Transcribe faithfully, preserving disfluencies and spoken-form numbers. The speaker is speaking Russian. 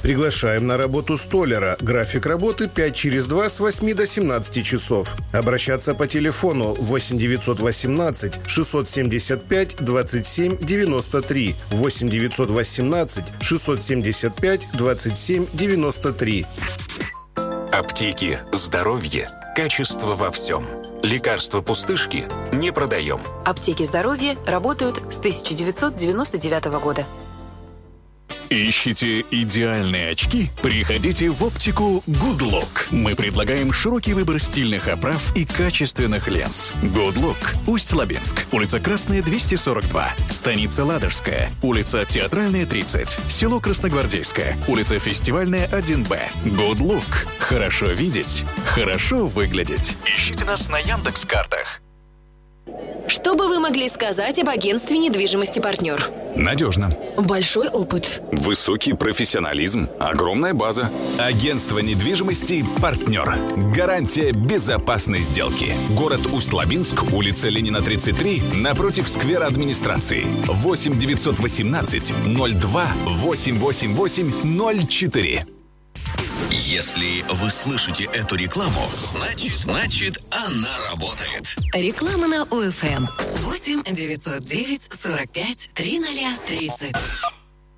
Приглашаем на работу столяра. График работы пять через два с восьми до семнадцати часов. Обращаться по телефону восемь девятьсот восемнадцать шестьсот семьдесят пять двадцать семь девяносто три, восемь девятьсот восемнадцать шестьсот семьдесят пять двадцать семь девяносто три. Аптеки. Здоровье. Качество во всем. Лекарства пустышки не продаем. Аптеки здоровья работают с тысяча девятьсот девяносто девятого года. Ищите идеальные очки? Приходите в оптику Good Look. Мы предлагаем широкий выбор стильных оправ и качественных линз. Good Look. Усть-Лабинск. Улица Красная, двести сорок два. Станица Ладожская. Улица Театральная, тридцать. Село Красногвардейское. Улица Фестивальная, один Б. Good Look. Хорошо видеть. Хорошо выглядеть. Ищите нас на Яндекс.Картах. Что бы вы могли сказать об агентстве недвижимости «Партнер»? Надежно. Большой опыт. Высокий профессионализм. Огромная база. Агентство недвижимости «Партнер». Гарантия безопасной сделки. Город Усть-Лабинск, улица Ленина, тридцать три, напротив сквера администрации. восемь девятьсот восемнадцать ноль два восемь восемь восемь ноль четыре. Если вы слышите эту рекламу, значит, значит она работает. Реклама на ОФМ. восемь девятьсот девять сорок пять тридцать тридцать.